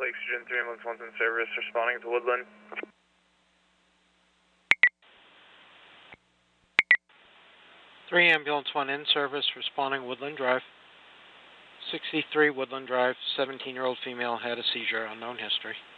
Lake Student 3 ambulance 1's in service, responding to Woodland. 3 ambulance 1 in service, responding Woodland Drive. 63 Woodland Drive, 17-year-old female had a seizure, unknown history.